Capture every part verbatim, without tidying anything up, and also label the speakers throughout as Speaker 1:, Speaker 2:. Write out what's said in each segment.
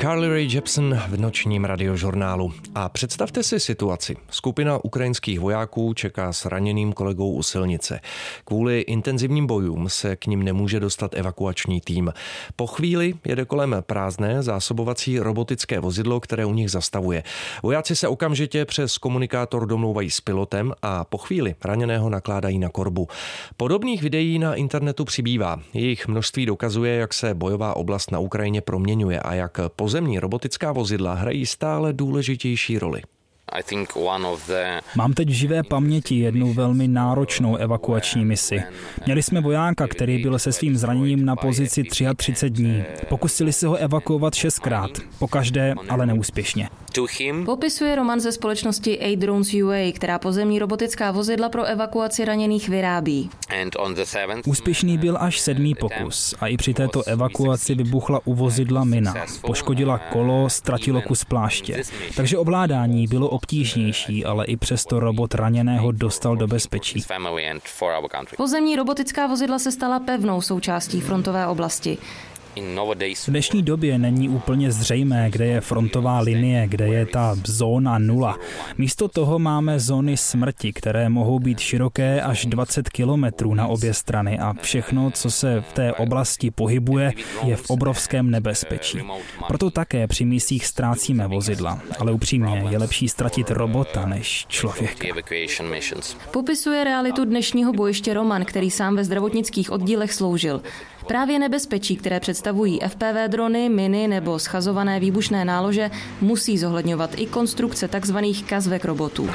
Speaker 1: Carly Rae Jepsen v nočním radiožurnálu. A představte si situaci. Skupina ukrajinských vojáků čeká s raněným kolegou u silnice. Kvůli intenzivním bojům se k nim nemůže dostat evakuační tým. Po chvíli jede kolem prázdné zásobovací robotické vozidlo, které u nich zastavuje. Vojáci se okamžitě přes komunikátor domlouvají s pilotem a po chvíli raněného nakládají na korbu. Podobných videí na internetu přibývá. Jejich množství dokazuje, jak se bojová oblast na Ukrajině proměňuje a jak pozemní robotická vozidla hrají stále důležitější roli.
Speaker 2: Mám teď v živé paměti jednu velmi náročnou evakuační misi. Měli jsme vojáka, který byl se svým zraněním na pozici třicet tři dní. Pokusili se ho evakuovat šestkrát, pokaždé ale neúspěšně.
Speaker 3: Popisuje Roman ze společnosti A-Drones U A, která pozemní robotická vozidla pro evakuaci raněných vyrábí.
Speaker 2: Úspěšný byl až sedmý pokus a i při této evakuaci vybuchla u vozidla mina. Poškodila kolo, ztratilo kus pláště. Takže ovládání bylo obtížnější, ale i přesto robot raněného dostal do bezpečí.
Speaker 3: Pozemní robotická vozidla se stala pevnou součástí frontové oblasti.
Speaker 2: V dnešní době není úplně zřejmé, kde je frontová linie, kde je ta zóna nula. Místo toho máme zóny smrti, které mohou být široké až dvacet kilometrů na obě strany a všechno, co se v té oblasti pohybuje, je v obrovském nebezpečí. Proto také při misích ztrácíme vozidla, ale upřímně je lepší ztratit robota než člověka.
Speaker 3: Popisuje realitu dnešního bojiště Roman, který sám ve zdravotnických oddílech sloužil. Právě nebezpečí, které představují F P V drony, miny nebo schazované výbušné nálože, musí zohledňovat i konstrukce tzv. Kazvek robotů.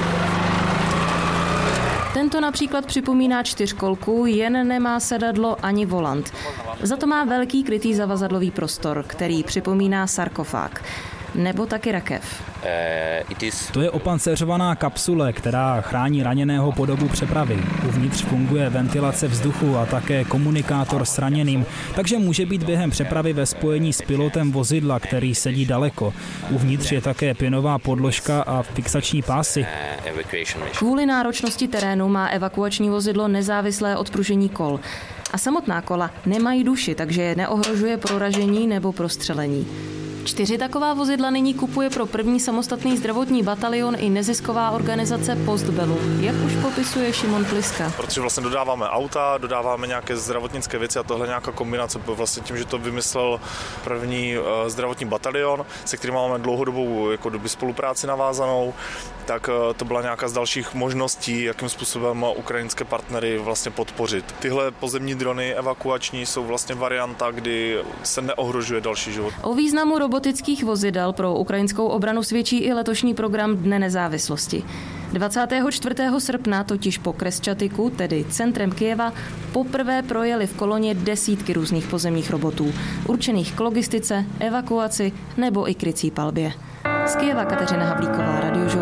Speaker 3: Tento například připomíná čtyřkolku, jen nemá sedadlo ani volant. Za to má velký krytý zavazadlový prostor, který připomíná sarkofág. Nebo taky rakev.
Speaker 2: To je opancéřovaná kapsule, která chrání raněného po dobu přepravy. Uvnitř funguje ventilace vzduchu a také komunikátor s raněným, takže může být během přepravy ve spojení s pilotem vozidla, který sedí daleko. Uvnitř je také pěnová podložka a fixační pásy.
Speaker 3: Kvůli náročnosti terénu má evakuační vozidlo nezávislé odpružení kol. A samotná kola nemají duši, takže je neohrožuje proražení nebo prostřelení. Čtyři taková vozidla nyní kupuje pro první samostatný zdravotní batalion i nezisková organizace Postbellum, jak už popisuje Šimon Pliska.
Speaker 4: Protože vlastně dodáváme auta, dodáváme nějaké zdravotnické věci a tohle nějaká kombinace, vlastně tím, že to vymyslel první zdravotní batalion, se kterým máme dlouhodobou jako doby spolupráci navázanou, tak to byla nějaká z dalších možností, jakým způsobem ukrajinské partnery vlastně podpořit. Tyhle pozemní drony evakuační jsou vlastně varianta, kdy se neohrožuje další život.
Speaker 3: O významu robotických vozidel pro ukrajinskou obranu svědčí i letošní program Dne nezávislosti. dvacátého čtvrtého srpna totiž po Kresčatiku, tedy centrem Kyjeva, poprvé projeli v koloně desítky různých pozemních robotů, určených k logistice, evakuaci nebo i krycí palbě. Z Kyjeva Kateřina Havlíková, Radiožurnál.